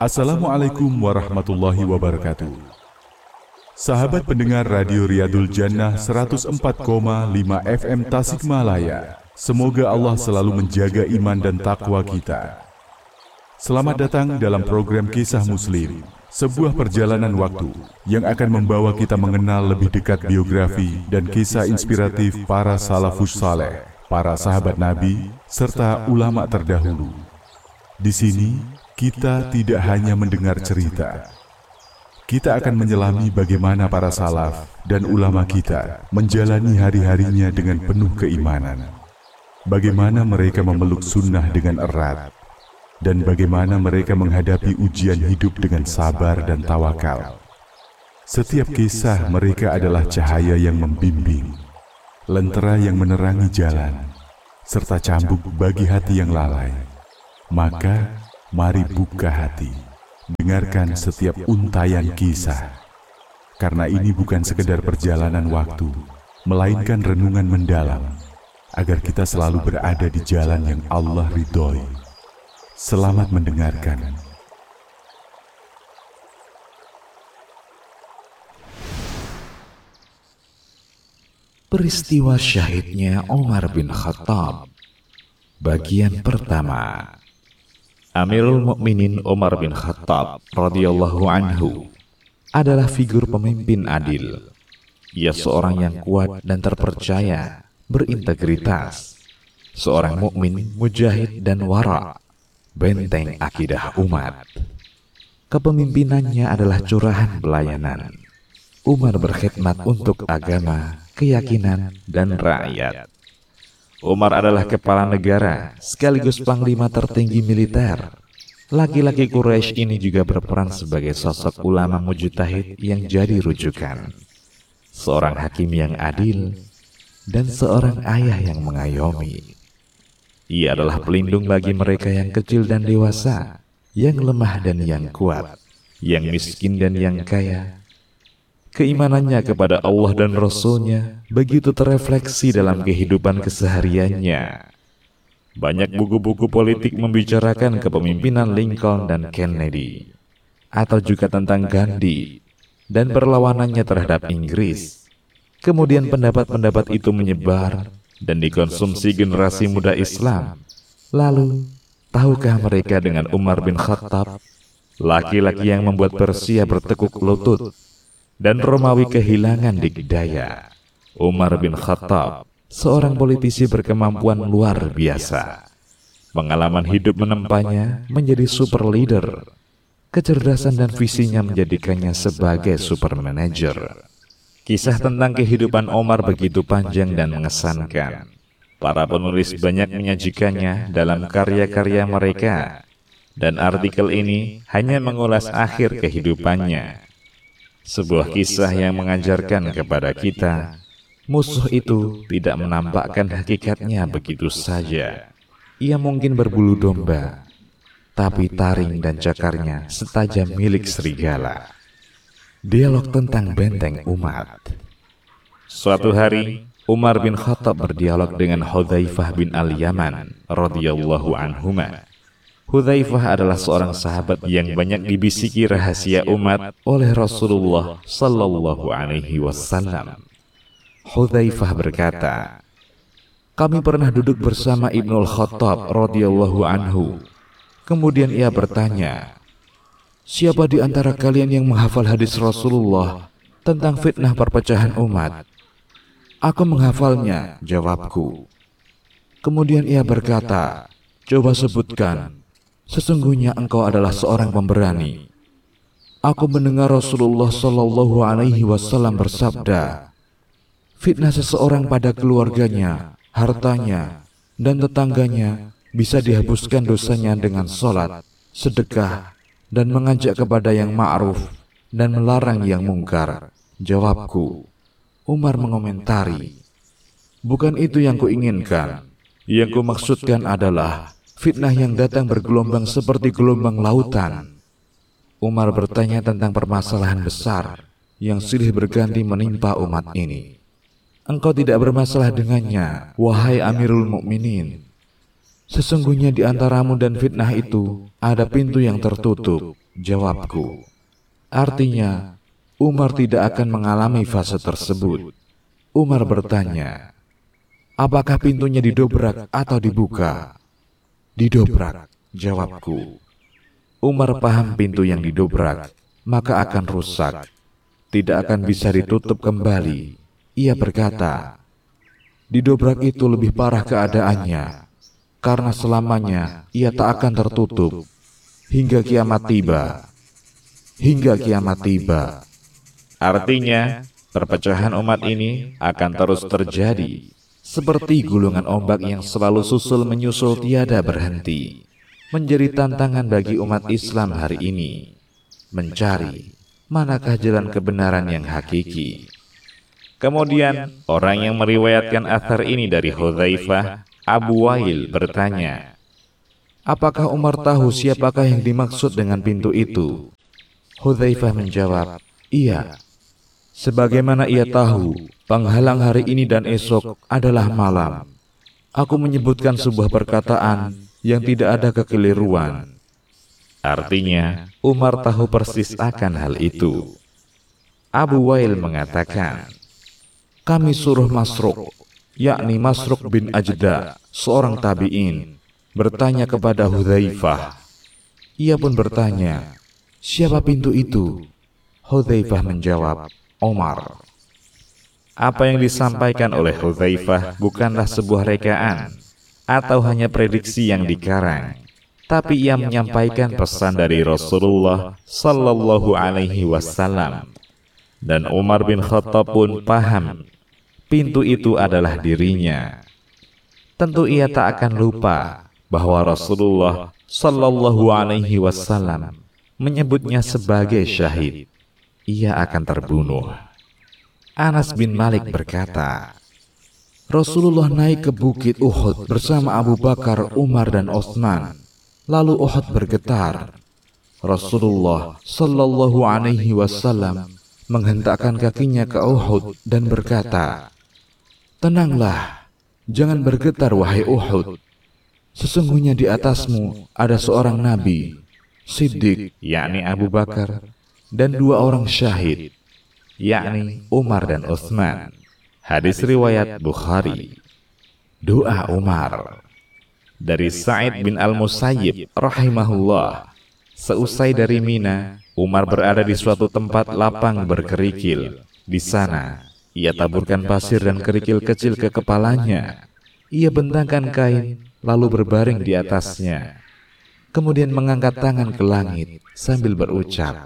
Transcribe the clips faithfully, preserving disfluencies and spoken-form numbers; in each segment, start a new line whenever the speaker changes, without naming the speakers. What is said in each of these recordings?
Assalamualaikum warahmatullahi wabarakatuh. Sahabat pendengar Radio Riyadul Jannah seratus empat koma lima F M Tasikmalaya, semoga Allah selalu menjaga iman dan takwa kita. Selamat datang dalam program Kisah Muslim, sebuah perjalanan waktu yang akan membawa kita mengenal lebih dekat biografi dan kisah inspiratif para salafus saleh, para sahabat Nabi, serta ulama terdahulu. Di sini, kita tidak hanya mendengar cerita. Kita akan menyelami bagaimana para salaf dan ulama kita menjalani hari-harinya dengan penuh keimanan. Bagaimana mereka memeluk sunnah dengan erat, dan bagaimana mereka menghadapi ujian hidup dengan sabar dan tawakal. Setiap kisah mereka adalah cahaya yang membimbing, lentera yang menerangi jalan, serta cambuk bagi hati yang lalai. Maka, mari buka hati, dengarkan setiap untayan kisah. Karena ini bukan sekedar perjalanan waktu, melainkan renungan mendalam, agar kita selalu berada di jalan yang Allah ridhoi. Selamat mendengarkan.
Peristiwa syahidnya Umar bin Khattab, bagian pertama. Amirul Mukminin Umar bin Khattab radhiyallahu anhu adalah figur pemimpin adil. Ia seorang yang kuat dan terpercaya, berintegritas, seorang mukmin, mujahid dan wara, benteng akidah umat. Kepemimpinannya adalah curahan pelayanan. Umar berkhidmat untuk agama, keyakinan, dan rakyat. Umar adalah kepala negara sekaligus panglima tertinggi militer. Laki-laki Quraisy ini juga berperan sebagai sosok ulama mujtahid yang jadi rujukan, seorang hakim yang adil, dan seorang ayah yang mengayomi. Ia adalah pelindung bagi mereka yang kecil dan dewasa, yang lemah dan yang kuat, yang miskin dan yang kaya. Keimanannya kepada Allah dan Rasul-Nya begitu terefleksi dalam kehidupan kesehariannya. Banyak buku-buku politik membicarakan kepemimpinan Lincoln dan Kennedy, atau juga tentang Gandhi dan perlawanannya terhadap Inggris. Kemudian pendapat-pendapat itu menyebar dan dikonsumsi generasi muda Islam. Lalu, tahukah mereka dengan Umar bin Khattab, laki-laki yang membuat Persia bertekuk lutut dan Romawi kehilangan dikdaya? Umar bin Khattab, seorang politisi berkemampuan luar biasa. Pengalaman hidup menempanya menjadi super leader. Kecerdasan dan visinya menjadikannya sebagai super manager. Kisah tentang kehidupan Umar begitu panjang dan mengesankan. Para penulis banyak menyajikannya dalam karya-karya mereka, dan artikel ini hanya mengulas akhir kehidupannya. Sebuah kisah yang mengajarkan kepada kita, musuh itu tidak menampakkan hakikatnya begitu saja. Ia mungkin berbulu domba, tapi taring dan cakarnya setajam milik serigala. Dialog tentang benteng umat. Suatu hari, Umar bin Khattab berdialog dengan Hudzaifah bin Al-Yaman radhiyallahu anhuma. Hudzaifah adalah seorang sahabat yang banyak dibisiki rahasia umat oleh Rasulullah sallallahu alaihi wasallam. Hudzaifah berkata, "Kami pernah duduk bersama Ibnul Khattab radhiyallahu anhu. Kemudian ia bertanya, 'Siapa di antara kalian yang menghafal hadis Rasulullah tentang fitnah perpecahan umat?' 'Aku menghafalnya,' jawabku. Kemudian ia berkata, 'Coba sebutkan. Sesungguhnya engkau adalah seorang pemberani.' Aku mendengar Rasulullah sallallahu alaihi wasallam bersabda, 'Fitnah seseorang pada keluarganya, hartanya, dan tetangganya bisa dihapuskan dosanya dengan sholat, sedekah, dan mengajak kepada yang ma'ruf dan melarang yang mungkar.' Jawabku. Umar mengomentari, 'Bukan itu yang kuinginkan. Yang kumaksudkan adalah fitnah yang datang bergelombang seperti gelombang lautan.' Umar bertanya tentang permasalahan besar yang silih berganti menimpa umat ini. 'Engkau tidak bermasalah dengannya, wahai Amirul Mukminin. Sesungguhnya di antaramu dan fitnah itu ada pintu yang tertutup, jawabku. Artinya, Umar tidak akan mengalami fase tersebut. Umar bertanya, apakah pintunya didobrak atau dibuka? Didobrak, jawabku. Umar paham pintu yang didobrak, maka akan rusak. Tidak akan bisa ditutup kembali. Ia berkata, didobrak itu lebih parah keadaannya, karena selamanya ia tak akan tertutup, hingga kiamat tiba. Hingga kiamat tiba. Artinya, perpecahan umat ini akan terus terjadi, seperti gulungan ombak yang selalu susul menyusul tiada berhenti. Menjadi tantangan bagi umat Islam hari ini, mencari manakah jalan kebenaran yang hakiki. Kemudian, orang yang meriwayatkan athar ini dari Hudzaifah, Abu Wail bertanya, apakah Umar tahu siapakah yang dimaksud dengan pintu itu? Hudzaifah menjawab, iya. Sebagaimana ia tahu, penghalang hari ini dan esok adalah malam. Aku menyebutkan sebuah perkataan yang tidak ada kekeliruan. Artinya, Umar tahu persis akan hal itu. Abu Wail mengatakan, kami suruh Masruq, yakni Masruq bin Ajda, seorang tabi'in, bertanya kepada Hudzaifah. Ia pun bertanya, siapa pintu itu? Hudzaifah menjawab, Umar. Apa yang disampaikan oleh Hudzaifah bukanlah sebuah rekaan atau hanya prediksi yang dikarang, tapi ia menyampaikan pesan dari Rasulullah sallallahu alaihi wasallam. Dan Umar bin Khattab pun paham pintu itu adalah dirinya. Tentu ia tak akan lupa bahwa Rasulullah sallallahu alaihi wasallam menyebutnya sebagai syahid. Ia akan terbunuh. Anas bin Malik berkata, Rasulullah naik ke bukit Uhud bersama Abu Bakar, Umar dan Utsman. Lalu Uhud bergetar. Rasulullah sallallahu alaihi wasallam menghentakkan kakinya ke Uhud dan berkata, tenanglah, jangan bergetar wahai Uhud. Sesungguhnya di atasmu ada seorang nabi, Siddiq, yakni Abu Bakar, dan dua orang syahid, yakni Umar dan Utsman. Hadis riwayat Bukhari. Doa Umar. Dari Sa'id bin Al-Musayyib rahimahullah, seusai dari Mina, Umar berada di suatu tempat lapang berkerikil. Di sana, ia taburkan pasir dan kerikil kecil ke kepalanya. Ia bentangkan kain, lalu berbaring di atasnya. Kemudian mengangkat tangan ke langit sambil berucap,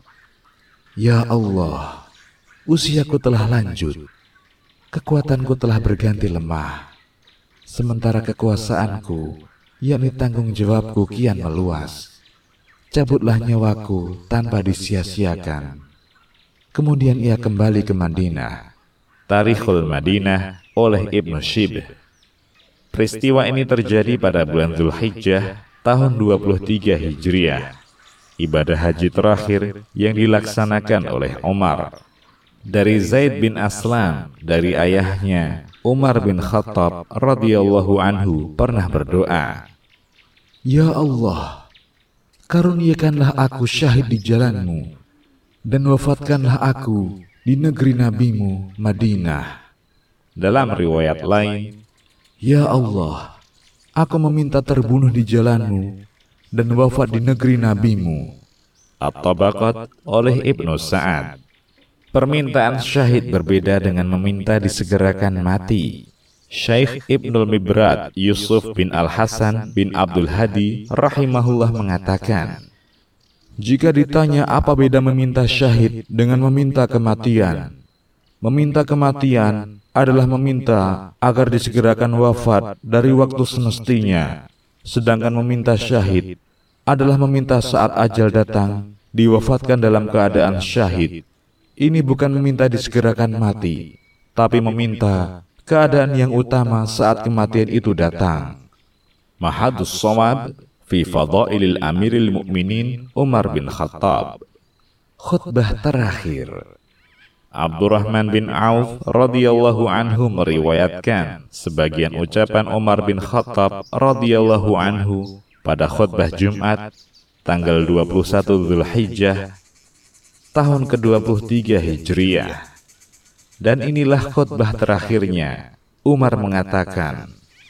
ya Allah, usiaku telah lanjut. Kekuatanku telah berganti lemah, sementara kekuasaanku, yakni tanggung jawabku kian meluas. Cabutlah nyawaku tanpa disia-siakan. Kemudian ia kembali ke Madinah. Tarikhul Madinah oleh Ibnu Shibh. Peristiwa ini terjadi pada bulan Dzulhijjah tahun dua puluh tiga Hijriah. Ibadah haji terakhir yang dilaksanakan oleh Umar. Dari Zaid bin Aslam, dari ayahnya, Umar bin Khattab radhiyallahu anhu pernah berdoa, ya Allah, karuniakanlah aku syahid di jalanmu, dan wafatkanlah aku di negeri nabimu, Madinah. Dalam riwayat lain, ya Allah, aku meminta terbunuh di jalanmu, dan wafat di negeri nabimu. At-Tabaqat oleh Ibnu Sa'ad. Permintaan syahid berbeda dengan meminta disegerakan mati. Syekh Ibnul Mibrad Yusuf bin Al-Hasan bin Abdul Hadi rahimahullah mengatakan, jika ditanya apa beda meminta syahid dengan meminta kematian, meminta kematian adalah meminta agar disegerakan wafat dari waktu semestinya, sedangkan meminta syahid adalah meminta saat ajal datang, diwafatkan dalam keadaan syahid. Ini bukan meminta disegerakan mati, tapi meminta keadaan yang utama saat kematian itu datang. Mahadus Shawab fi Fadailil Amiril Mukminin Umar bin Khattab. Khutbah terakhir. Abdurrahman bin Auf radhiyallahu anhu meriwayatkan sebagian ucapan Umar bin Khattab radhiyallahu anhu pada khutbah Jumat tanggal dua puluh satu Dzulhijjah, tahun ke dua puluh tiga Hijriah. Dan inilah khutbah terakhirnya. Umar mengatakan,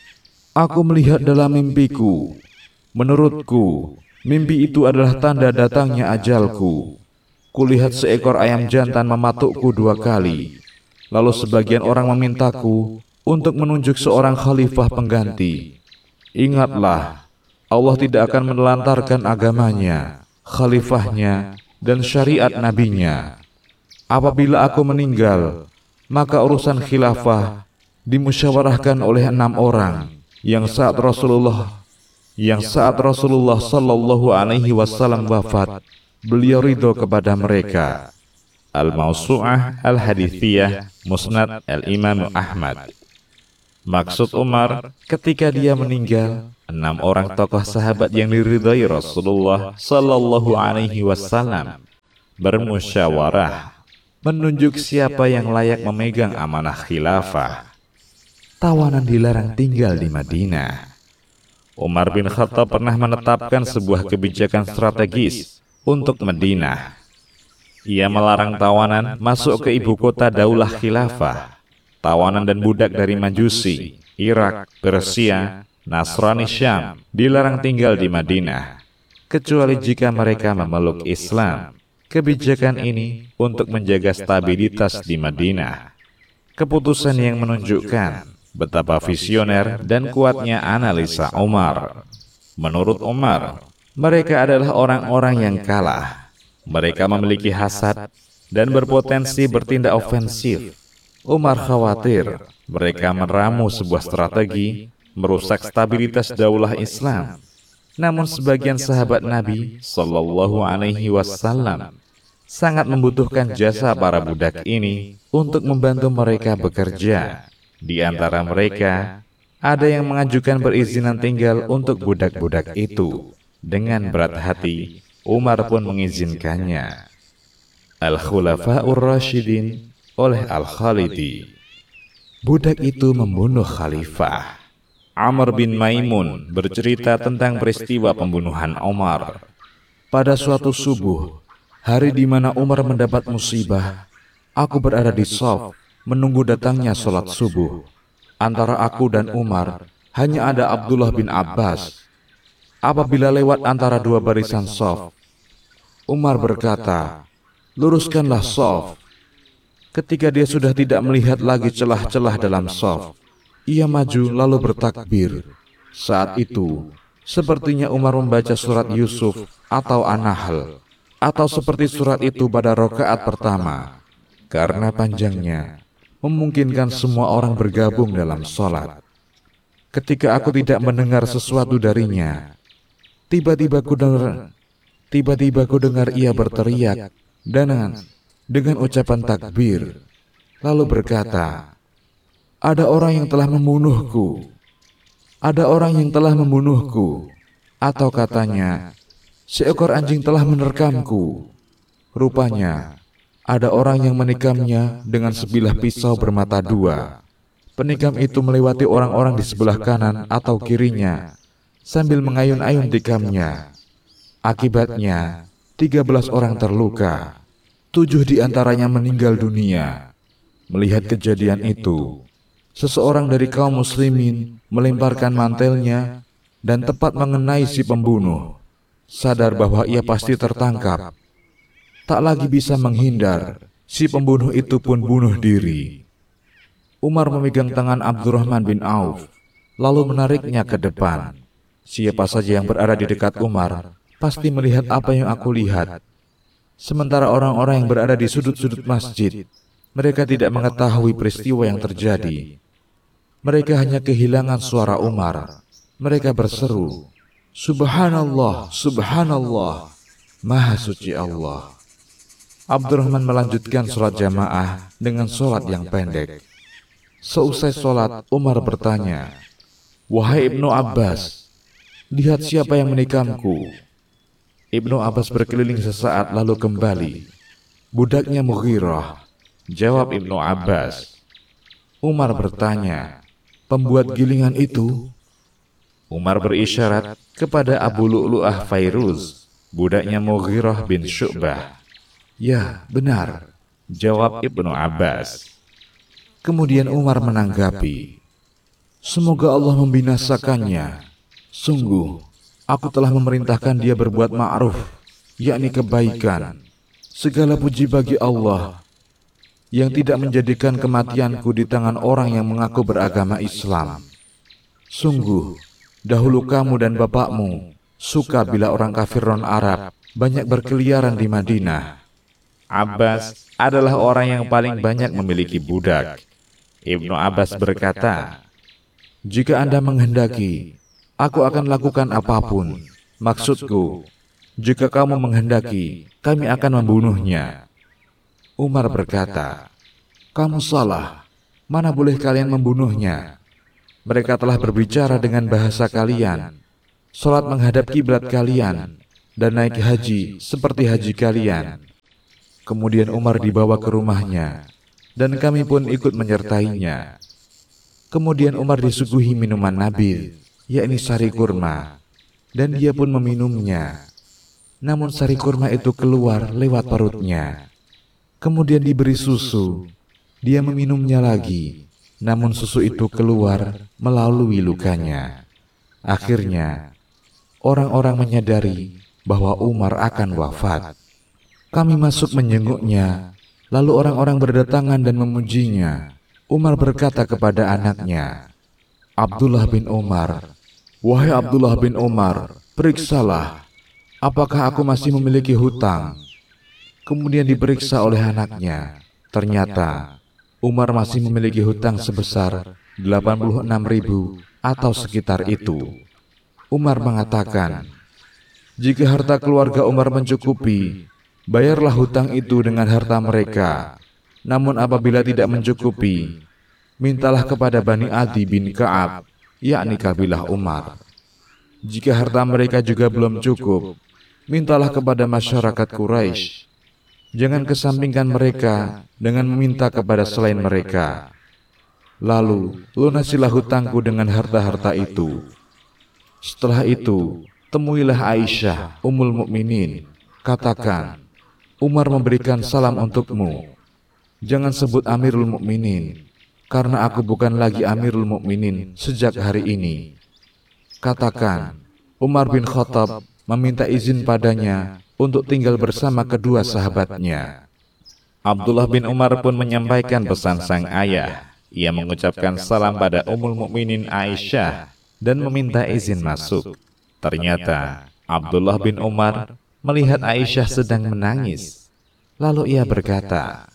"Aku melihat dalam mimpiku. Menurutku, mimpi itu adalah tanda datangnya ajalku. Kulihat seekor ayam jantan mematukku dua kali. Lalu sebagian orang memintaku untuk menunjuk seorang khalifah pengganti. Ingatlah, Allah tidak akan menelantarkan agamanya, khalifahnya, dan syariat nabinya. Apabila aku meninggal, maka urusan khilafah dimusyawarahkan oleh enam orang yang saat Rasulullah yang saat Rasulullah Sallallahu Alaihi Wasallam wafat, beliau ridho kepada mereka." Al-Mawsu'ah Al-Hadithiyah Musnad Al-Imam Ahmad. Maksud Umar, ketika dia meninggal, enam orang tokoh sahabat yang diridhai Rasulullah Sallallahu Alaihi Wasallam bermusyawarah menunjuk siapa yang layak memegang amanah khilafah. Tawanan dilarang tinggal di Madinah. Umar bin Khattab pernah menetapkan sebuah kebijakan strategis untuk Madinah. Ia melarang tawanan masuk ke ibu kota daulah khilafah. Tawanan dan budak dari Majusi, Irak, Persia, Nasrani Syam dilarang tinggal di Madinah, kecuali jika mereka memeluk Islam. Kebijakan ini untuk menjaga stabilitas di Madinah. Keputusan yang menunjukkan betapa visioner dan kuatnya analisa Umar. Menurut Umar, mereka adalah orang-orang yang kalah. Mereka memiliki hasad dan berpotensi bertindak ofensif. Umar khawatir mereka meramu sebuah strategi merusak stabilitas daulah Islam. Namun sebagian sahabat Nabi Sallallahu Alaihi Wasallam sangat membutuhkan jasa para budak ini untuk membantu mereka bekerja. Di antara mereka, ada yang mengajukan perizinan tinggal untuk budak-budak itu. Dengan berat hati, Umar pun mengizinkannya. Al-Khulafa'ur Rasyidin oleh Al-Khalidi. Budak itu membunuh khalifah. Amr bin Maimun bercerita tentang peristiwa pembunuhan Umar. Pada suatu subuh, hari di mana Umar mendapat musibah, aku berada di shaf menunggu datangnya sholat subuh. Antara aku dan Umar hanya ada Abdullah bin Abbas. Apabila lewat antara dua barisan shaf, Umar berkata, "Luruskanlah shaf." Ketika dia sudah tidak melihat lagi celah-celah dalam shaf, ia maju lalu bertakbir. Saat itu, sepertinya Umar membaca surat Yusuf atau An-Nahl, atau seperti surat itu pada rakaat pertama. Karena panjangnya, memungkinkan semua orang bergabung dalam sholat. Ketika aku tidak mendengar sesuatu darinya, tiba-tiba ku dengar, tiba-tiba ku dengar ia berteriak dengan dengan ucapan takbir, lalu berkata, "Ada orang yang telah membunuhku. Ada orang yang telah membunuhku." Atau katanya, "Seekor anjing telah menerkamku." Rupanya, ada orang yang menikamnya dengan sebilah pisau bermata dua. Penikam itu melewati orang-orang di sebelah kanan atau kirinya, sambil mengayun-ayun tikamnya. Akibatnya, tiga belas orang terluka. Tujuh di antaranya meninggal dunia. Melihat kejadian itu, seseorang dari kaum muslimin melemparkan mantelnya dan tepat mengenai si pembunuh. Sadar bahwa ia pasti tertangkap, tak lagi bisa menghindar, si pembunuh itu pun bunuh diri. Umar memegang tangan Abdurrahman bin Auf, lalu menariknya ke depan. Siapa saja yang berada di dekat Umar pasti melihat apa yang aku lihat. Sementara orang-orang yang berada di sudut-sudut masjid, mereka tidak mengetahui peristiwa yang terjadi. Mereka hanya kehilangan suara Umar. Mereka berseru, "Subhanallah, Subhanallah, Maha Suci Allah." Abdurrahman melanjutkan sholat jamaah dengan sholat yang pendek. Seusai sholat, Umar bertanya, "Wahai Ibnu Abbas, lihat siapa yang menikamku." Ibnu Abbas berkeliling sesaat lalu kembali. "Budaknya Mughirah," jawab Ibnu Abbas. Umar bertanya, "Pembuat gilingan itu?" Umar berisyarat kepada Abu Lu'lu'ah Fairuz budaknya Mughirah bin Syu'bah. Ya, benar, jawab Ibnu Abbas. Kemudian Umar menanggapi, semoga Allah membinasakannya. Sungguh, aku telah memerintahkan dia berbuat ma'ruf, yakni kebaikan. Segala puji bagi Allah yang tidak menjadikan kematianku di tangan orang yang mengaku beragama Islam. Sungguh, dahulu kamu dan bapakmu suka bila orang kafir non-Arab banyak berkeliaran di Madinah. Abbas adalah orang yang paling banyak memiliki budak. Ibnu Abbas berkata, jika Anda menghendaki, aku akan lakukan apapun. Maksudku, jika kamu menghendaki, kami akan membunuhnya. Umar berkata, kamu salah. Mana boleh kalian membunuhnya? Mereka telah berbicara dengan bahasa kalian, salat menghadap kiblat kalian, dan naik haji seperti haji kalian. Kemudian Umar dibawa ke rumahnya, dan kami pun ikut menyertainya. Kemudian Umar disuguhi minuman nabil, yakni sari kurma, dan dia pun meminumnya. Namun sari kurma itu keluar lewat perutnya. Kemudian diberi susu, dia meminumnya lagi, namun susu itu keluar melalui lukanya. Akhirnya, orang-orang menyadari bahwa Umar akan wafat. Kami masuk menjenguknya, lalu orang-orang berdatangan dan memujinya. Umar berkata kepada anaknya, Abdullah bin Umar, wahai Abdullah bin Umar, periksalah, apakah aku masih memiliki hutang? Kemudian diperiksa oleh anaknya. Ternyata Umar masih memiliki hutang sebesar delapan puluh enam ribu atau sekitar itu. Umar mengatakan, jika harta keluarga Umar mencukupi, bayarlah hutang itu dengan harta mereka. Namun apabila tidak mencukupi, mintalah kepada Bani Adi bin Ka'ab, yakni kabilah Umar. Jika harta mereka juga belum cukup, mintalah kepada masyarakat Quraisy. Jangan kesampingkan mereka dengan meminta kepada selain mereka. Lalu, lunasilah hutangku dengan harta-harta itu. Setelah itu, temuilah Aisyah, Ummul Mukminin. Katakan, Umar memberikan salam untukmu. Jangan sebut Amirul Mukminin, karena aku bukan lagi Amirul Mukminin sejak hari ini. Katakan, Umar bin Khattab meminta izin padanya untuk tinggal bersama kedua sahabatnya. Abdullah bin Umar pun menyampaikan pesan sang ayah. Ia mengucapkan salam pada Ummul Mukminin Aisyah dan meminta izin masuk. Ternyata Abdullah bin Umar melihat Aisyah sedang menangis. Lalu ia berkata,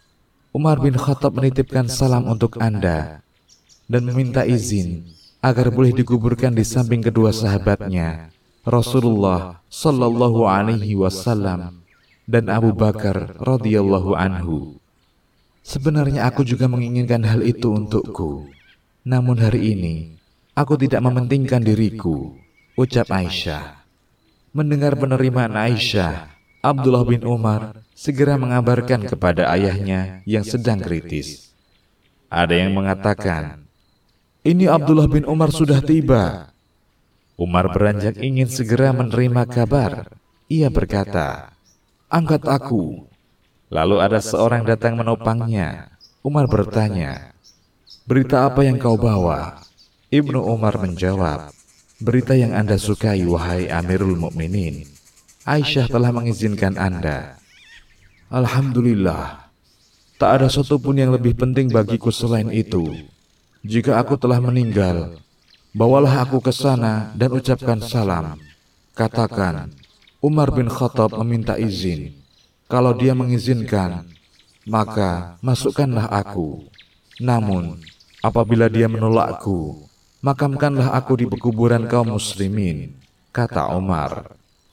Umar bin Khattab menitipkan salam untuk Anda dan meminta izin agar boleh dikuburkan di samping kedua sahabatnya, Rasulullah sallallahu alaihi wasallam dan Abu Bakar radhiyallahu anhu. Sebenarnya aku juga menginginkan hal itu untukku. Namun hari ini aku tidak mementingkan diriku, ucap Aisyah. Mendengar penerimaan Aisyah, Abdullah bin Umar segera mengabarkan kepada ayahnya yang sedang kritis. Ada yang mengatakan, ini Abdullah bin Umar sudah tiba. Umar beranjak ingin segera menerima kabar. Ia berkata, angkat aku. Lalu ada seorang datang menopangnya. Umar bertanya, berita apa yang kau bawa? Ibnu Umar menjawab, berita yang Anda sukai, wahai Amirul Mukminin. Aisyah telah mengizinkan Anda. Alhamdulillah, tak ada satupun yang lebih penting bagiku selain itu. Jika aku telah meninggal, bawalah aku ke sana dan ucapkan salam. Katakan, Umar bin Khattab meminta izin. Kalau dia mengizinkan, maka masukkanlah aku. Namun, apabila dia menolakku, makamkanlah aku di pekuburan kaum muslimin, kata Umar.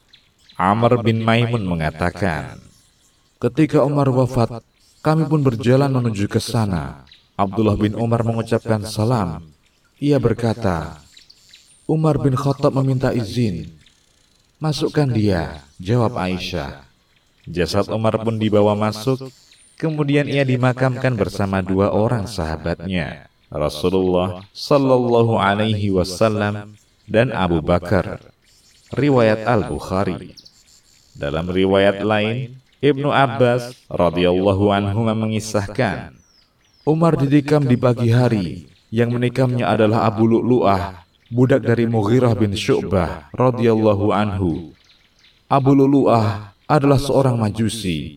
Amr bin Maimun mengatakan, ketika Umar wafat, kami pun berjalan menuju ke sana. Abdullah bin Umar mengucapkan salam. Ia berkata, Umar bin Khattab meminta izin. Masukkan dia, jawab Aisyah. Jasad Umar pun dibawa masuk. Kemudian ia dimakamkan bersama dua orang sahabatnya, Rasulullah sallallahu alaihi wasallam dan Abu Bakar. Riwayat Al-Bukhari. Dalam riwayat lain, Ibnu Abbas radhiyallahu anhu mengisahkan, Umar ditikam di pagi hari, yang menikamnya adalah Abu Lu'lu'ah, budak dari Mughirah bin Syu'bah radhiyallahu anhu. Abu Lu'lu'ah adalah seorang Majusi.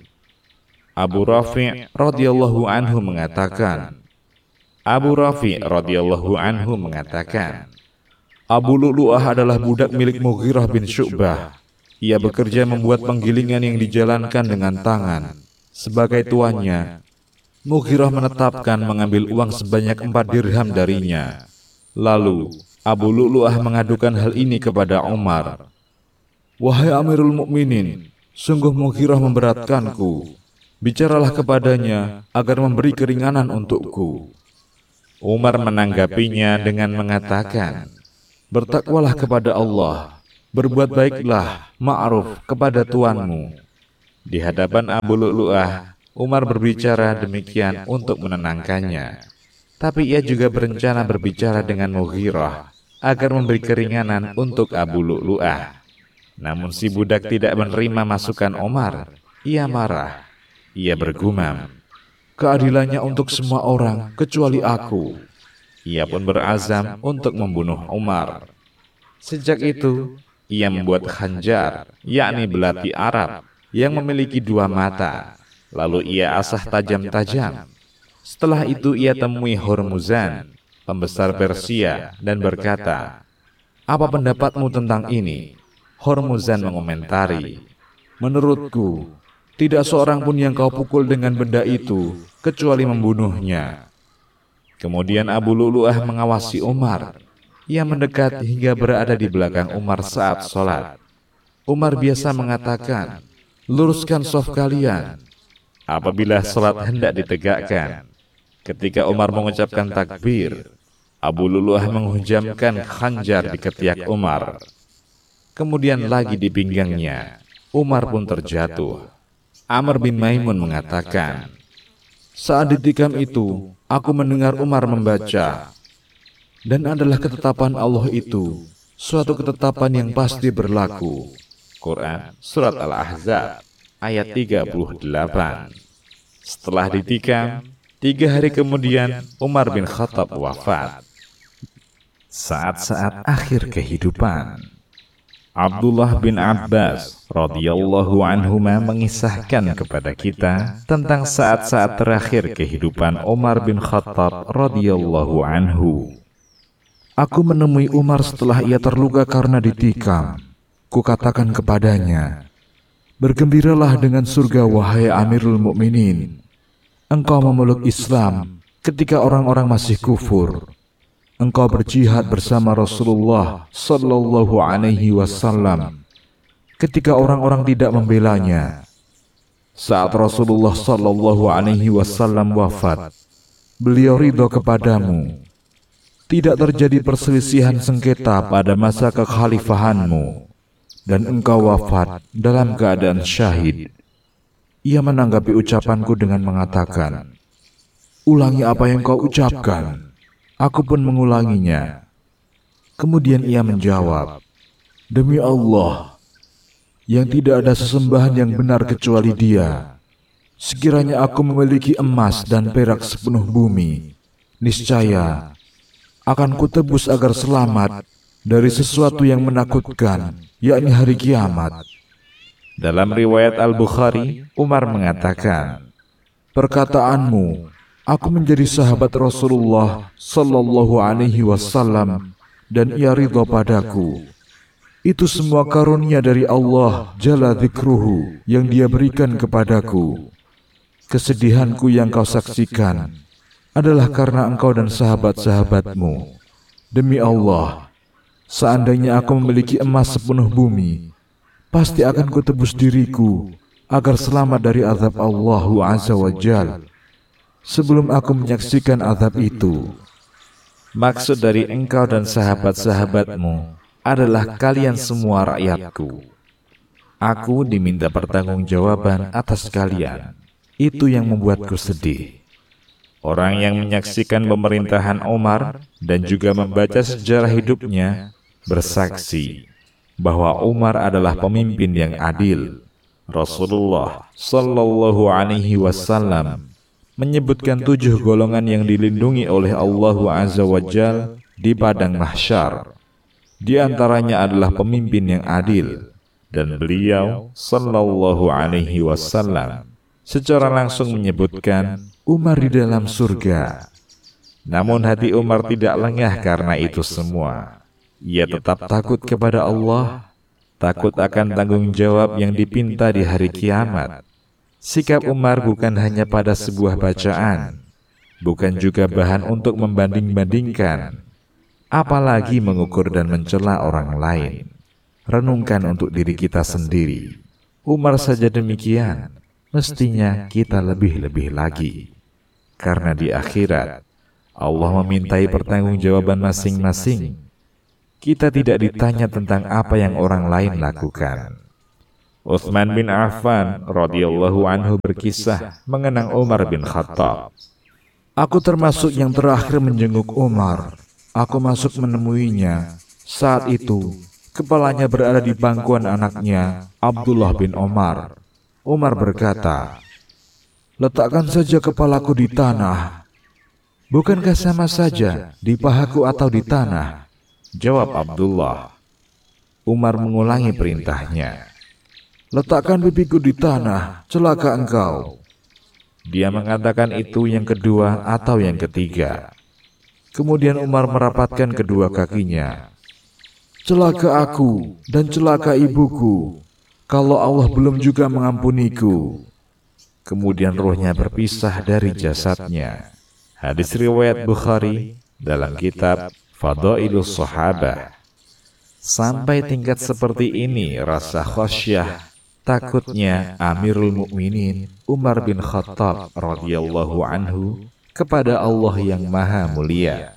Abu Rafi' radhiyallahu anhu mengatakan, Abu Rafi' radhiyallahu anhu mengatakan, Abu Lu'lu'ah adalah budak milik Mughirah bin Syu'bah. Ia bekerja membuat penggilingan yang dijalankan dengan tangan. Sebagai tuannya, Mughirah menetapkan mengambil uang sebanyak empat dirham darinya. Lalu, Abu Lu'lu'ah mengadukan hal ini kepada Umar. Wahai Amirul Mukminin, sungguh Mughirah memberatkanku. Bicaralah kepadanya agar memberi keringanan untukku. Umar menanggapinya dengan mengatakan, bertakwalah kepada Allah, berbuat baiklah, ma'ruf kepada tuanmu. Di hadapan Abu Lu'lu'ah, Umar berbicara demikian untuk menenangkannya. Tapi ia juga berencana berbicara dengan Mughirah agar memberi keringanan untuk Abu Lu'lu'ah. Namun si budak tidak menerima masukan Umar. Ia marah. Ia bergumam, keadilannya untuk semua orang kecuali aku. Ia pun berazam untuk membunuh Umar. Sejak itu, ia membuat khanjar, yakni belati Arab, yang memiliki dua mata. Lalu ia asah tajam-tajam. Setelah itu ia temui Hormuzan, pembesar Persia, dan berkata, apa pendapatmu tentang ini? Hormuzan mengomentari, menurutku, tidak seorang pun yang kau pukul dengan benda itu, kecuali membunuhnya. Kemudian Abu Lu'lu'ah mengawasi Umar. Ia mendekat hingga berada di belakang Umar saat sholat. Umar biasa mengatakan, luruskan shaf kalian. Apabila sholat hendak ditegakkan, ketika Umar mengucapkan takbir, Abu Lu'lu'ah menghujamkan khanjar di ketiak Umar. Kemudian lagi di pinggangnya, Umar pun terjatuh. Amr bin Maimun mengatakan, saat ditikam itu, aku mendengar Umar membaca, dan adalah ketetapan Allah itu, suatu ketetapan yang pasti berlaku. Quran Surat Al-Ahzab ayat tiga puluh delapan. Setelah ditikam, tiga hari kemudian Umar bin Khattab wafat. Saat-saat akhir kehidupan, Abdullah bin Abbas radhiyallahu anhuma mengisahkan kepada kita tentang saat-saat terakhir kehidupan Umar bin Khattab radhiyallahu anhu. Aku menemui Umar setelah ia terluka karena ditikam. Kukatakan kepadanya, bergembiralah dengan surga wahai Amirul Mukminin. Engkau memeluk Islam ketika orang-orang masih kufur. Engkau berjihad bersama Rasulullah sallallahu alaihi wasallam ketika orang-orang tidak membelanya. Saat Rasulullah sallallahu alaihi wasallam wafat, beliau ridho kepadamu. Tidak terjadi perselisihan sengketa pada masa kekhalifahanmu, dan engkau wafat dalam keadaan syahid. Ia menanggapi ucapanku dengan mengatakan, ulangi apa yang kau ucapkan. Aku pun mengulanginya. Kemudian ia menjawab, demi Allah, yang tidak ada sesembahan yang benar kecuali Dia. Sekiranya aku memiliki emas dan perak sepenuh bumi, niscaya akan kutebus agar selamat dari sesuatu yang menakutkan, yakni hari kiamat. Dalam riwayat Al-Bukhari, Umar mengatakan, perkataanmu, aku menjadi sahabat Rasulullah sallallahu alaihi wasallam dan ia ridha padaku. Itu semua karunia dari Allah Jalla Dzikruhu yang Dia berikan kepadaku. Kesedihanku yang kau saksikan adalah karena engkau dan sahabat-sahabatmu. Demi Allah, seandainya aku memiliki emas sepenuh bumi, pasti akan kutebus diriku agar selamat dari azab Allah Azza wa Jalla sebelum aku menyaksikan azab itu. Maksud dari engkau dan sahabat-sahabatmu adalah kalian semua rakyatku. Aku diminta pertanggungjawaban atas kalian. Itu yang membuatku sedih. Orang yang menyaksikan pemerintahan Umar dan juga membaca sejarah hidupnya bersaksi bahwa Umar adalah pemimpin yang adil. Rasulullah Sallallahu Alaihi Wasallam menyebutkan tujuh golongan yang dilindungi oleh Allah Azza wa Jal di padang mahsyar. Di antaranya adalah pemimpin yang adil, dan beliau Sallallahu Alaihi Wasallam secara langsung menyebutkan Umar di dalam surga. Namun hati Umar tidak lengah karena itu semua. Ia tetap takut kepada Allah, takut akan tanggung jawab yang dipinta di hari kiamat. Sikap Umar bukan hanya pada sebuah bacaan, bukan juga bahan untuk membanding-bandingkan, apalagi mengukur dan mencela orang lain. Renungkan untuk diri kita sendiri. Umar saja demikian, mestinya kita lebih-lebih lagi. Karena di akhirat, Allah memintai pertanggungjawaban masing-masing. Kita tidak ditanya tentang apa yang orang lain lakukan. Utsman bin Affan radhiyallahu anhu berkisah mengenang Umar bin Khattab. Aku termasuk yang terakhir menjenguk Umar. Aku masuk menemuinya. Saat itu, kepalanya berada di bangkuan anaknya, Abdullah bin Umar. Umar berkata, "Letakkan saja kepalaku di tanah." "Bukankah sama saja di pahaku atau di tanah?" jawab Abdullah. Umar mengulangi perintahnya. "Letakkan pipiku di tanah, celaka engkau." Dia mengatakan itu yang kedua atau yang ketiga. Kemudian Umar merapatkan kedua kakinya. "Celaka aku dan celaka ibuku, kalau Allah belum juga mengampuniku." Kemudian rohnya berpisah dari jasadnya. Hadis riwayat Bukhari dalam kitab Fadailus Sahabah. Sampai tingkat seperti ini rasa khasyah, takutnya Amirul Mukminin Umar bin Khattab radhiyallahu anhu kepada Allah yang Maha Mulia.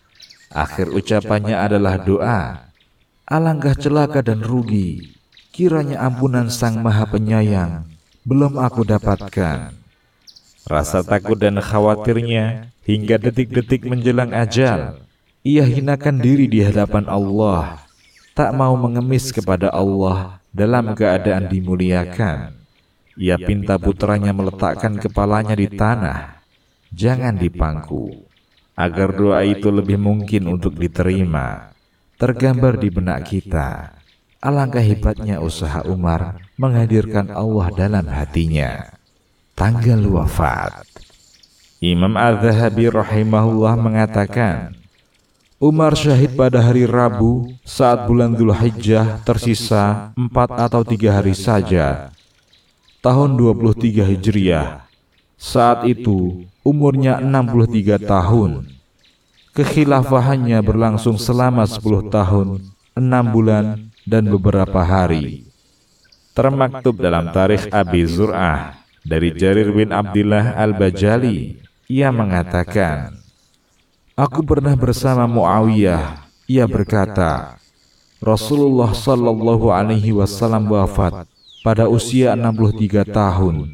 Akhir ucapannya adalah doa, "Alangkah celaka dan rugi, kiranya ampunan Sang Maha Penyayang belum aku dapatkan." Rasa takut dan khawatirnya hingga detik-detik menjelang ajal, ia hinakan diri di hadapan Allah, tak mau mengemis kepada Allah dalam keadaan dimuliakan. Ia pinta putranya meletakkan kepalanya di tanah, jangan di pangku, agar doa itu lebih mungkin untuk diterima. Tergambar di benak kita, alangkah hebatnya usaha Umar menghadirkan Allah dalam hatinya. Tanggal wafat. Imam Az-Zahabi rahimahullah mengatakan, Umar syahid pada hari Rabu saat bulan Dzulhijjah tersisa empat atau tiga hari saja, tahun dua puluh tiga Hijriah. Saat itu umurnya enam puluh tiga tahun. Kekhilafahannya berlangsung selama sepuluh tahun, enam bulan, dan beberapa hari. Termaktub dalam tarikh Abi Zur'ah dari Jarir bin Abdillah Al-Bajali, ia mengatakan, "Aku pernah bersama Muawiyah." Ia berkata, "Rasulullah sallallahu alaihi wasallam wafat pada usia enam puluh tiga tahun.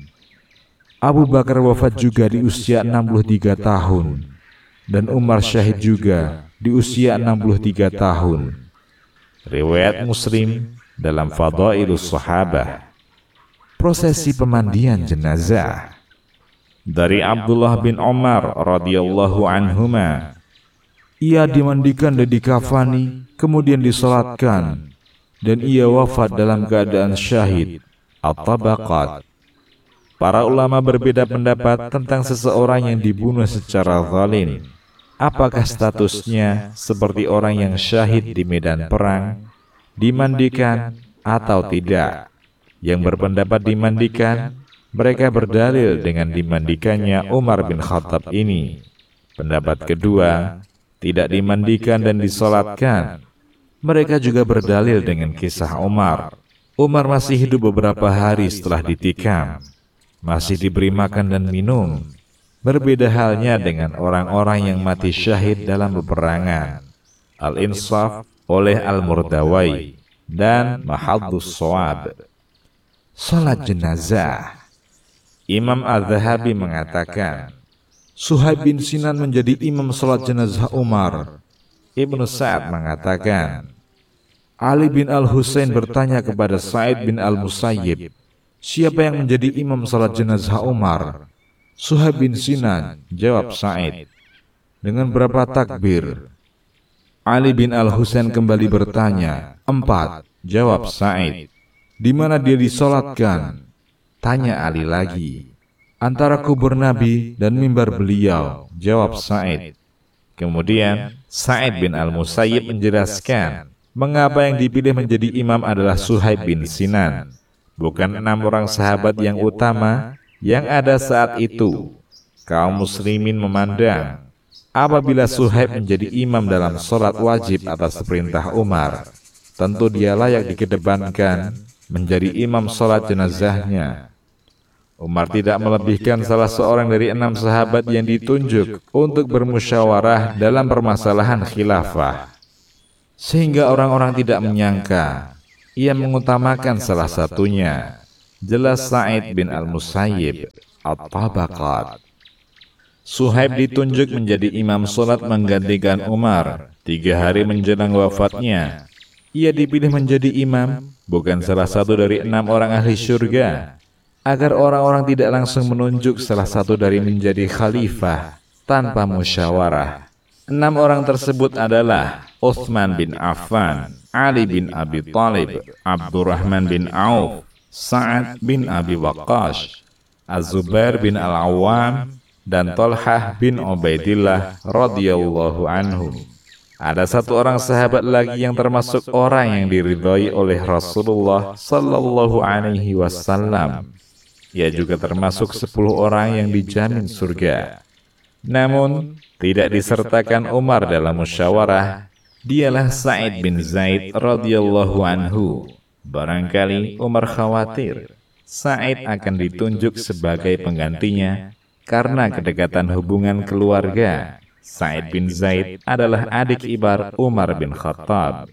Abu Bakar wafat juga di usia enam puluh tiga tahun, dan Umar syahid juga di usia enam puluh tiga tahun." Riwayat Muslim dalam Fadailus Sahabah. Prosesi pemandian jenazah. Dari Abdullah bin Umar radhiyallahu anhuma, ia dimandikan dan dikafani, kemudian disalatkan, dan ia wafat dalam keadaan syahid. At-Tabaqat. Para ulama berbeda pendapat tentang seseorang yang dibunuh secara zalim. Apakah statusnya seperti orang yang syahid di medan perang, dimandikan atau tidak? Yang berpendapat dimandikan, mereka berdalil dengan dimandikannya Umar bin Khattab ini. Pendapat kedua, tidak dimandikan dan disolatkan. Mereka juga berdalil dengan kisah Umar. Umar masih hidup beberapa hari setelah ditikam, masih diberi makan dan minum. Berbeda halnya dengan orang-orang yang mati syahid dalam peperangan. Al-Insaf oleh Al-Murdawai dan Mahadus Shawab. Salat jenazah. Imam Az-Zahabi mengatakan, Suhaib bin Sinan menjadi imam salat jenazah Umar. Ibnu Sa'ad mengatakan, Ali bin Al-Husain bertanya kepada Sa'id bin Al-Musayyib, siapa yang menjadi imam salat jenazah Umar? Suhaib bin Sinan, jawab Sa'id. Dengan berapa takbir? Ali bin Al-Husain kembali bertanya. Empat, jawab Sa'id. Di mana dia disolatkan? Tanya Ali lagi. Antara kubur Nabi dan mimbar beliau, jawab Sa'id. Kemudian Sa'id bin Al-Musayyib menjelaskan mengapa yang dipilih menjadi imam adalah Suhaib bin Sinan, bukan enam orang sahabat yang utama yang ada saat itu. Kaum muslimin memandang apabila Suhaib menjadi imam dalam sholat wajib atas perintah Umar, tentu dia layak dikedepankan menjadi imam sholat jenazahnya. Umar tidak melebihkan salah seorang dari enam sahabat yang ditunjuk untuk bermusyawarah dalam permasalahan khilafah, sehingga orang-orang tidak menyangka ia mengutamakan salah satunya. Jelas Sa'id bin Al-Musayyib At-Tabaqat. Suhaib ditunjuk menjadi imam sholat menggantikan Umar tiga hari menjelang wafatnya. Ia dipilih menjadi imam, bukan salah satu dari enam orang ahli syurga, agar orang-orang tidak langsung menunjuk salah satu dari menjadi khalifah tanpa musyawarah. Enam orang tersebut adalah Utsman bin Affan, Ali bin Abi Thalib, Abdurrahman bin Auf, Sa'ad bin Abi Waqqas, Az-Zubair bin Al-Awwam, dan Talhah bin Ubaidillah radhiyallahu anhu. Ada satu orang sahabat lagi yang termasuk orang yang diridhai oleh Rasulullah sallallahu alaihi wasallam. Ia juga termasuk sepuluh orang yang dijamin surga. Namun, tidak disertakan Umar dalam musyawarah. Dialah Sa'id bin Zaid radhiyallahu anhu. Barangkali Umar khawatir Sa'id akan ditunjuk sebagai penggantinya karena kedekatan hubungan keluarga. Sa'id bin Zaid adalah adik ipar Umar bin Khattab.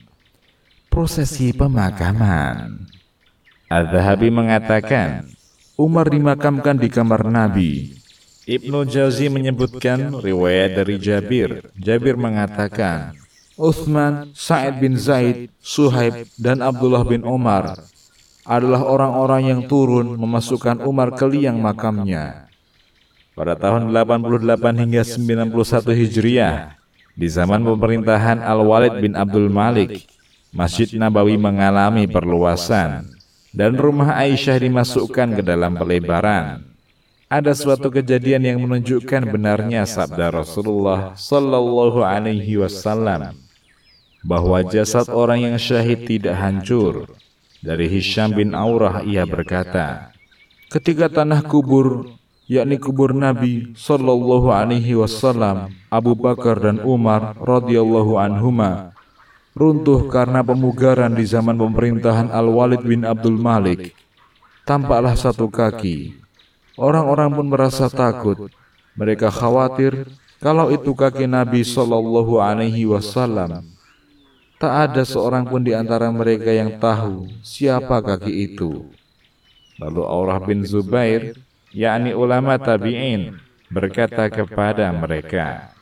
Prosesi pemakaman. Adz-Dzahabi mengatakan Umar dimakamkan di kamar Nabi. Ibnu Jauzi menyebutkan riwayat dari Jabir. Jabir mengatakan, Utsman, Sa'id bin Zaid, Suhaib, dan Abdullah bin Umar adalah orang-orang yang turun memasukkan Umar ke liang makamnya. Pada tahun delapan puluh delapan hingga sembilan puluh satu Hijriah, di zaman pemerintahan Al-Walid bin Abdul Malik, Masjid Nabawi mengalami perluasan dan rumah Aisyah dimasukkan ke dalam pelebaran. Ada suatu kejadian yang menunjukkan benarnya sabda Rasulullah sallallahu alaihi wasallam bahwa jasad orang yang syahid tidak hancur. Dari Hisham bin Aurah ia berkata, ketika tanah kubur, yakni kubur Nabi sallallahu alaihi wasallam, Abu Bakar dan Umar radhiyallahu anhuma runtuh karena pemugaran di zaman pemerintahan Al-Walid bin Abdul Malik, tampaklah satu kaki. Orang-orang pun merasa takut. Mereka khawatir kalau itu kaki Nabi sallallahu alaihi wasallam. Tak ada seorang pun di antara mereka yang tahu siapa kaki itu. Lalu Aurah bin Zubair, yakni ulama tabi'in, berkata kepada mereka,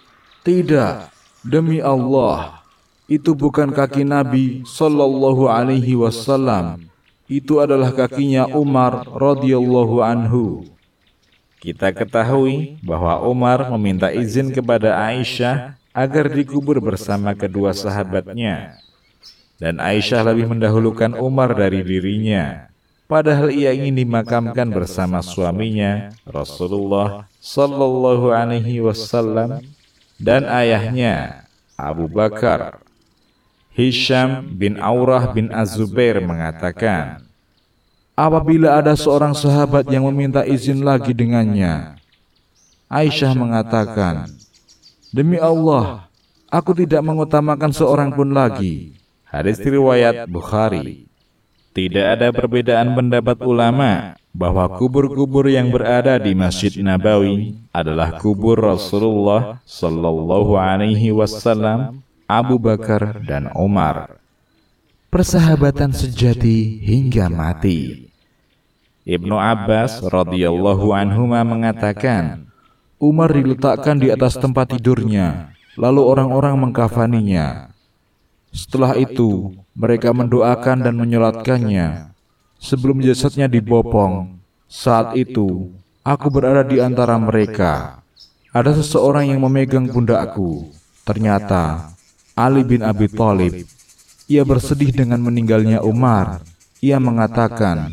tidak, demi Allah, itu bukan kaki Nabi sallallahu alaihi wasallam. Itu adalah kakinya Umar radhiyallahu anhu. Kita ketahui bahwa Umar meminta izin kepada Aisyah agar dikubur bersama kedua sahabatnya. Dan Aisyah lebih mendahulukan Umar dari dirinya, padahal ia ingin dimakamkan bersama suaminya Rasulullah sallallahu alaihi wasallam dan ayahnya Abu Bakar. Hisham bin Aurah bin Az-Zubair mengatakan, apabila ada seorang sahabat yang meminta izin lagi dengannya, Aisyah mengatakan, demi Allah, aku tidak mengutamakan seorang pun lagi. Hadis riwayat Bukhari. Tidak ada perbedaan pendapat ulama bahwa kubur-kubur yang berada di Masjid Nabawi adalah kubur Rasulullah sallallahu alaihi wasallam, Abu Bakar dan Umar. Persahabatan sejati hingga mati. Ibnu Abbas radhiyallahu anhuma mengatakan, Umar diletakkan di atas tempat tidurnya, lalu orang-orang mengkafaninya. Setelah itu, mereka mendoakan dan menyolatkannya. sebelum jasadnya dibopong. Saat itu, aku berada di antara mereka. Ada seseorang yang memegang pundakku. Ternyata, Ali bin Abi Thalib. Ia bersedih dengan meninggalnya Umar. Ia mengatakan,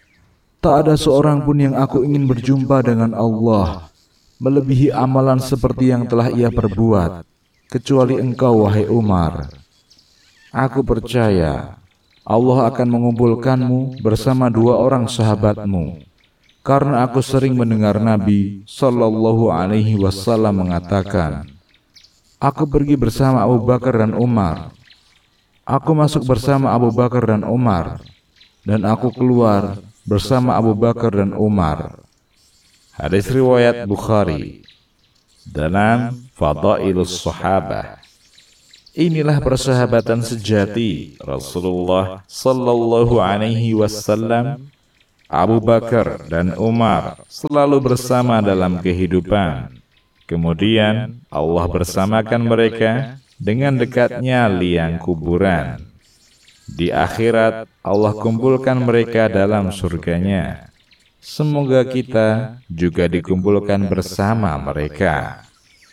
tak ada seorang pun yang aku ingin berjumpa dengan Allah melebihi amalan seperti yang telah ia perbuat, kecuali engkau, wahai Umar. Aku percaya Allah akan mengumpulkanmu bersama dua orang sahabatmu, karena aku sering mendengar Nabi Shallallahu Alaihi Wasallam mengatakan, aku pergi bersama Abu Bakar dan Umar. Aku masuk bersama Abu Bakar dan Umar, dan aku keluar bersama Abu Bakar dan Umar. Hadis riwayat Bukhari. Dalam Fadailus Sahabah. Inilah persahabatan sejati Rasulullah Sallallahu Alaihi Wasallam. Abu Bakar dan Umar selalu bersama dalam kehidupan. Kemudian Allah bersamakan mereka dengan dekatnya liang kuburan. Di akhirat Allah kumpulkan mereka dalam surganya. Semoga kita juga dikumpulkan bersama mereka.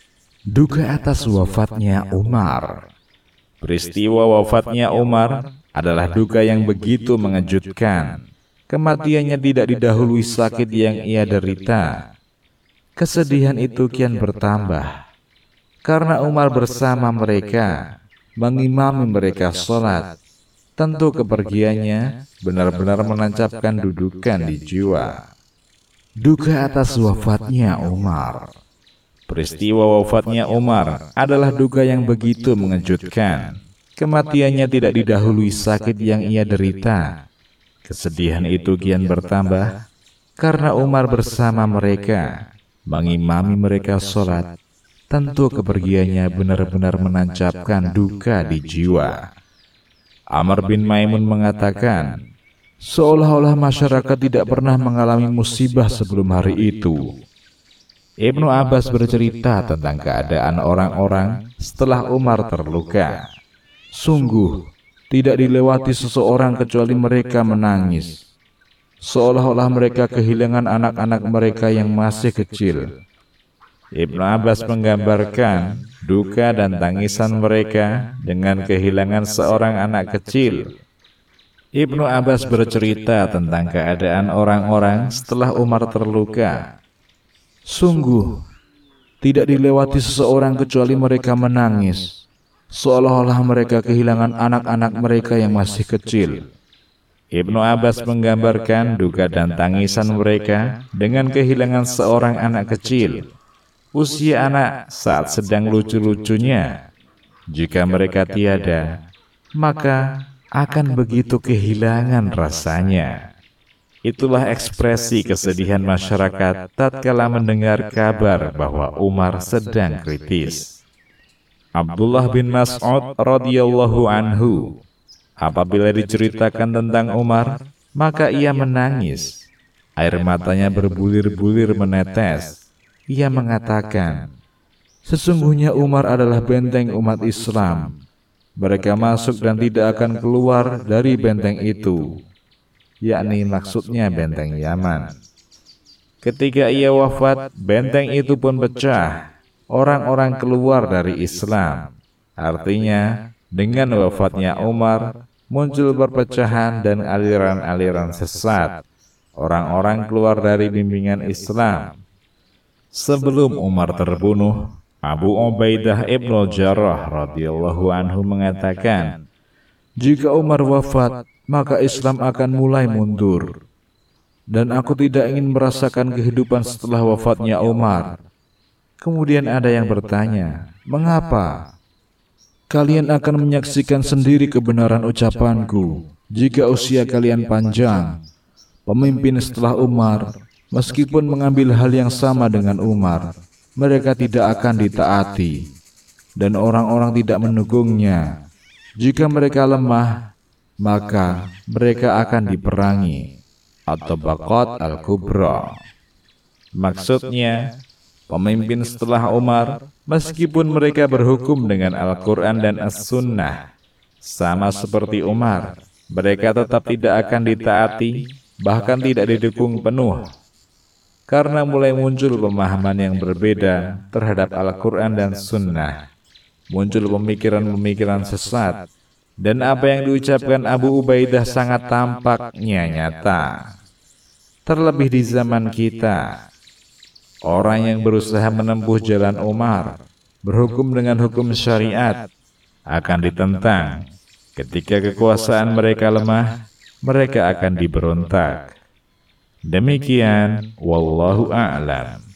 Duka atas wafatnya Umar. Peristiwa wafatnya Umar adalah duka yang begitu mengejutkan. Kematiannya tidak didahului sakit yang ia derita. Kesedihan itu kian bertambah, karena Umar bersama mereka, mengimami mereka sholat. Tentu kepergiannya benar-benar menancapkan dudukan di jiwa. Duka atas wafatnya Umar. Peristiwa wafatnya Umar adalah duka yang begitu mengejutkan. Kematiannya tidak didahului sakit yang ia derita. Kesedihan itu kian bertambah, karena Umar bersama mereka, mengimami mereka sholat. Tentu kepergiannya benar-benar menancapkan duka di jiwa. Amr bin Maimun mengatakan, seolah-olah masyarakat tidak pernah mengalami musibah sebelum hari itu. Ibnu Abbas bercerita tentang keadaan orang-orang setelah Umar terluka. Sungguh, tidak dilewati seseorang kecuali mereka menangis, seolah-olah mereka kehilangan anak-anak mereka yang masih kecil. Ibnu Abbas menggambarkan duka dan tangisan mereka dengan kehilangan seorang anak kecil. Ibnu Abbas bercerita tentang keadaan orang-orang setelah Umar terluka. Sungguh, tidak dilewati seseorang kecuali mereka menangis, seolah-olah mereka kehilangan anak-anak mereka yang masih kecil. Ibnu Abbas menggambarkan duka dan tangisan mereka dengan kehilangan seorang anak kecil. Usia anak saat sedang lucu-lucunya. Jika mereka tiada, maka akan begitu kehilangan rasanya. Itulah ekspresi kesedihan masyarakat tatkala mendengar kabar bahwa Umar sedang kritis. Abdullah bin Mas'ud radhiyallahu anhu, apabila diceritakan tentang Umar, maka ia menangis. Air matanya berbulir-bulir menetes. Ia mengatakan, sesungguhnya Umar adalah benteng umat Islam. Mereka masuk dan tidak akan keluar dari benteng itu, yakni maksudnya benteng Yaman. Ketika ia wafat, benteng itu pun pecah. Orang-orang keluar dari Islam. Artinya, dengan wafatnya Umar, muncul perpecahan dan aliran-aliran sesat. Orang-orang keluar dari bimbingan Islam. Sebelum Umar terbunuh, Abu Ubaidah ibn Jarrah radhiyallahu anhu mengatakan, jika Umar wafat, maka Islam akan mulai mundur. Dan aku tidak ingin merasakan kehidupan setelah wafatnya Umar. Kemudian ada yang bertanya, mengapa? Kalian akan menyaksikan sendiri kebenaran ucapanku. Jika usia kalian panjang, pemimpin setelah Umar, meskipun mengambil hal yang sama dengan Umar, mereka tidak akan ditaati, dan orang-orang tidak mendukungnya. Jika mereka lemah, maka mereka akan diperangi. At-Tabaqat Al-Kubra. Maksudnya, pemimpin setelah Umar, meskipun mereka berhukum dengan Al-Quran dan As-Sunnah, sama seperti Umar, mereka tetap tidak akan ditaati, bahkan tidak didukung penuh. Karena mulai muncul pemahaman yang berbeda terhadap Al-Quran dan Sunnah. Muncul pemikiran-pemikiran sesat, dan apa yang diucapkan Abu Ubaidah sangat tampaknya nyata. Terlebih di zaman kita, orang yang berusaha menempuh jalan Umar, berhukum dengan hukum syariat, akan ditentang. Ketika kekuasaan mereka lemah, mereka akan diberontak. Demikian, wallahu a'lam.